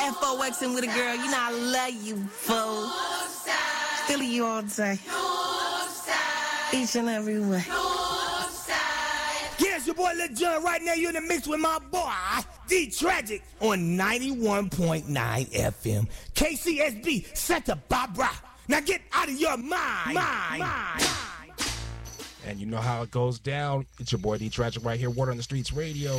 FOXing with a girl. You know I love you, fool. Still you all day. Each and every way. Yeah, it's your boy Lil Jon. Right now you're in the mix with my boy D-Tragic on 91.9 FM. KCSB, Santa Barbara. Now get out of your mind. And you know how it goes down. It's your boy D-Tragic right here, Word on the Streets Radio.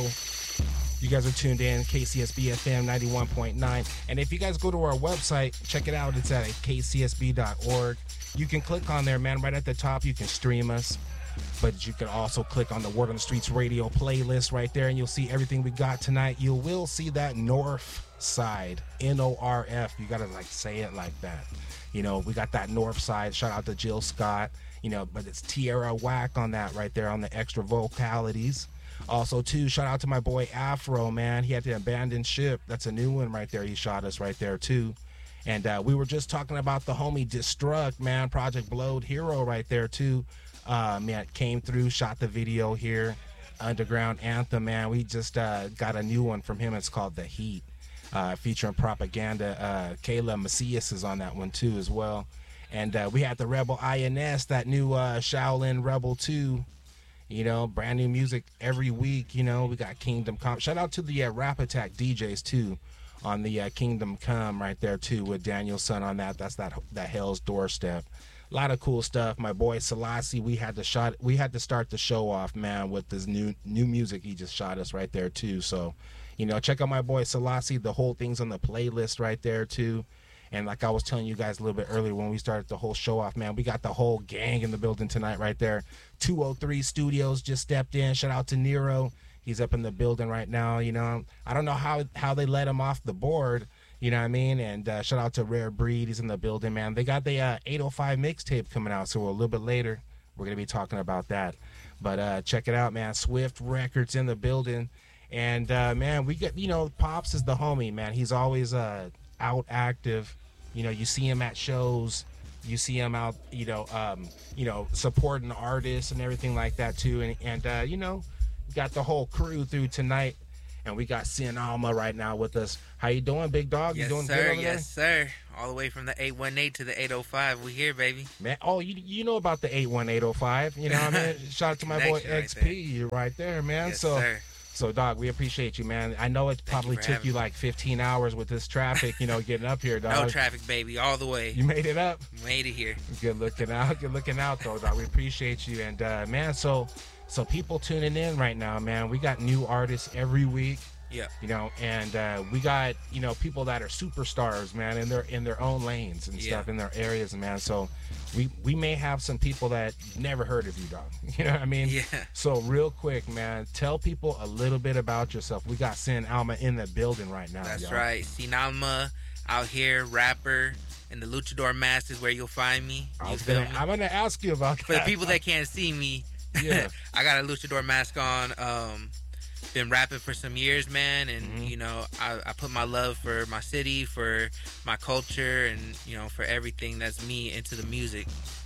You guys are tuned in, KCSB FM 91.9. And if you guys go to our website, check it out. It's at kcsb.org. You can click on there, man. Right at the top, you can stream us. But you can also click on the Word on the Streets Radio playlist right there, and you'll see everything we got tonight. You will see that North Side, N-O-R-F. You got to, like, say it like that. You know, we got that North Side. Shout out to Jill Scott. You know, but it's Tierra Whack on that right there on the extra vocalities. Also, too, shout out to my boy Afro, man. He had the Abandoned Ship. That's a new one right there. He shot us right there, too. And we were just talking about the homie Destruct, man. Project Blowed Hero right there, too. Man, came through, shot the video here. Underground Anthem, man. We just got a new one from him. It's called The Heat, featuring Propaganda. Kayla Macias is on that one, too, as well. And we had the Rebel INS, that new Shaolin Rebel 2. You know, brand new music every week. You know, we got Kingdom Come. Shout out to the Rap Attack DJs, too, on the Kingdom Come right there, too, with Daniel Son on that. That's that Hell's Doorstep. A lot of cool stuff. My boy Selassie, we had to start the show off, man, with this new music. He just shot us right there, too. So, you know, check out my boy Selassie. The whole thing's on the playlist right there, too. And like I was telling you guys a little bit earlier when we started the whole show off, man, we got the whole gang in the building tonight right there. 203 Studios just stepped in. Shout out to Nero. He's up in the building right now. You know, I don't know how they let him off the board. You know what I mean? And shout out to Rare Breed. He's in the building, man. They got the 805 mixtape coming out, so a little bit later we're going to be talking about that. But check it out, man. Swift Records in the building. And, man, we get, you know, Pops is the homie, man. He's always out active. You know, you see him at shows. You see him out, you know, supporting artists and everything like that, too. And you know, got the whole crew through tonight. And we got Sin Alma right now with us. How you doing, big dog? Yes, you doing sir. good over there? Yes, sir. All the way from the 818 to the 805. We here, baby. Man, oh, you know about the 81805. You know what I mean? Shout out to my boy XP. Right, you're right there, man. Yes, sir. So, dog, we appreciate you, man. I know it probably took you like 15 hours with this traffic, you know, getting up here, dog. No traffic, baby. All the way. You made it up? Made it here. Good looking out. Good looking out, though, dog. We appreciate you. And, man, so people tuning in right now, man. We got new artists every week. Yeah. You know, and we got, you know, people that are superstars, man, in their own lanes and stuff, in their areas, man. So we may have some people that never heard of you, dog. You know what I mean? Yeah. So real quick, man, tell people a little bit about yourself. We got Sin Alma in the building right now. That's y'all. right. Sin Alma out here, rapper, and the Luchador Mask is where you'll find me. I'm gonna ask you about that. For the people that can't see me, yeah, I got a Luchador Mask on. Been rapping for some years, man, and you know, I put my love for my city, for my culture, and you know, for everything that's me into the music.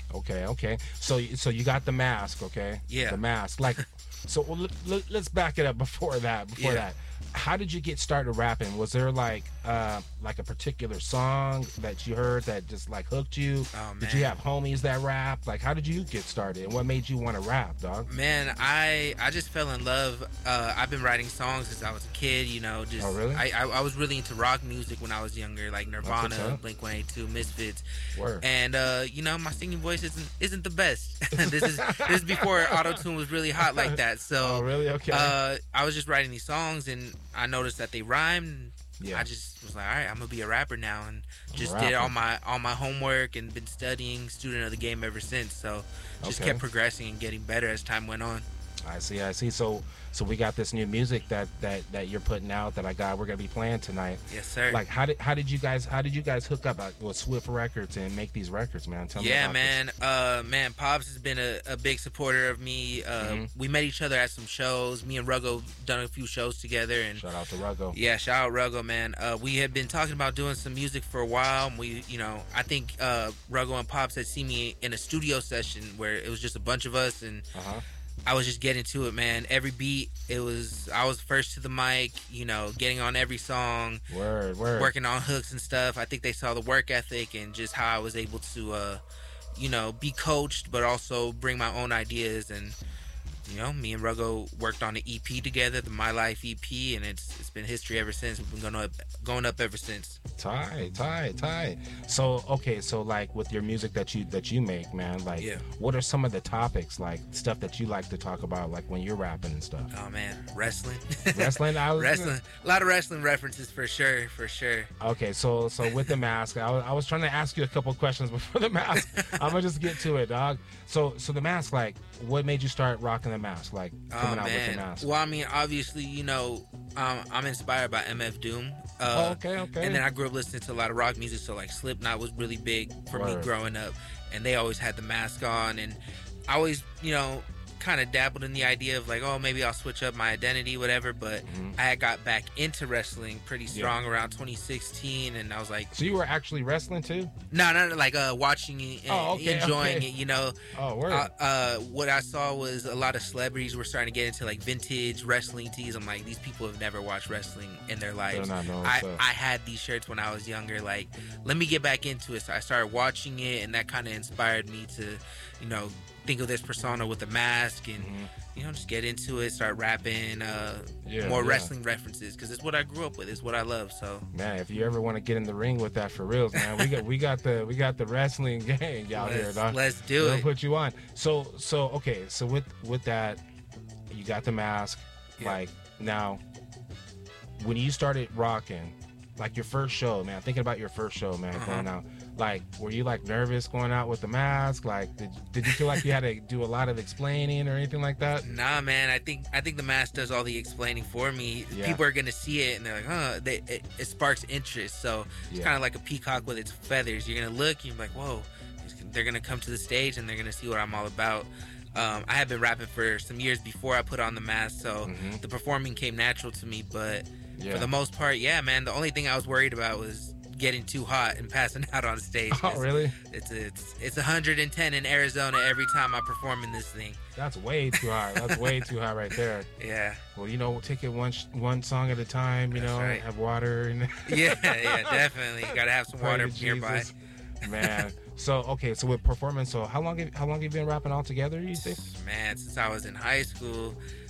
Okay. So you got the mask, okay? Yeah. The mask. Like, so let's back it up before that. How did you get started rapping? Was there like a particular song that you heard that just like hooked you? Oh, man. Did you have homies that rap? Like, how did you get started? And what made you want to rap, dog? Man, I just fell in love. I've been writing songs since I was a kid, you know. Just, oh, really? I was really into rock music when I was younger, like Nirvana, Blink-182, Misfits. Word. And you know, my singing voice isn't the best. this is before auto-tune was really hot like that. So oh, really? Okay. I was just writing these songs and I noticed that they rhymed. Yeah. I just was like, all right, I'm gonna be a rapper now, and just did all my homework and been studying, student of the game ever since. So just kept progressing and getting better as time went on. I see. So we got this new music that you're putting out that we're gonna be playing tonight. Yes, sir. Like, how did you guys hook up with Swift Records and make these records, man? Tell me about this. Man, Pops has been a big supporter of me. We met each other at some shows. Me and Ruggo done a few shows together. And shout out to Ruggo. Yeah, shout out Ruggo, man. We had been talking about doing some music for a while. And I think Ruggo and Pops had seen me in a studio session where it was just a bunch of us and. I was just getting to it, man. Every beat, I was first to the mic, getting on every song, working on hooks and stuff. I think they saw the work ethic and just how I was able to, be coached, but also bring my own ideas. And, me and Ruggo worked on the EP together, the My Life EP, and it's been history ever since. We've been going up ever since. Tight. So like with your music that you make, man, like what are some of the topics, like stuff that you like to talk about, like when you're rapping and stuff? Oh man, wrestling. Wrestling. A lot of wrestling references for sure. Okay, so with the mask, I was trying to ask you a couple questions before the mask. I'm gonna just get to it, dog. So the mask, like, what made you start rocking the mask, like coming out with the mask? Well, I mean, obviously, I'm inspired by MF Doom. Okay. And then I grew up listening to a lot of rock music, so like Slipknot was really big for me growing up, and they always had the mask on, and I always, kind of dabbled in the idea of like, oh, maybe I'll switch up my identity, whatever. But I had got back into wrestling pretty strong around 2016, and I was like, so you were actually wrestling too? No, like watching it and enjoying it. Oh, word. What I saw was a lot of celebrities were starting to get into like vintage wrestling tees. I'm like, these people have never watched wrestling in their lives. I had these shirts when I was younger. Like, let me get back into it. So I started watching it, and that kind of inspired me to, think of this persona with a mask and just get into it, start rapping more wrestling references, because it's what I grew up with, it's what I love. So man, if you ever want to get in the ring with that for reals, man, we got the wrestling gang out here, dog. Let's do it. We'll put you on. So okay, so with that, you got the mask. Like, now when you started rocking, like your first show, man, thinking about your first show, man, going out, like, were you like nervous going out with the mask? Like, did you feel like you had to do a lot of explaining or anything like that? Nah, man, I think the mask does all the explaining for me. People are gonna see it and they're like, it sparks interest. So it's kind of like a peacock with its feathers. You're gonna look, you're like, whoa, they're gonna come to the stage and they're gonna see what I'm all about. I had been rapping for some years before I put on the mask, so the performing came natural to me. But for the most part, man, the only thing I was worried about was getting too hot and passing out on stage. Oh, really? It's 110 in Arizona every time I perform in this thing. That's way too hot. That's way too hot right there. Yeah. Well, we'll take it one song at a time. Right. Have water. And yeah, definitely. You gotta have some water nearby. Man. So with performance, so how long have you been rapping all together, you think? Man, since I was in high school.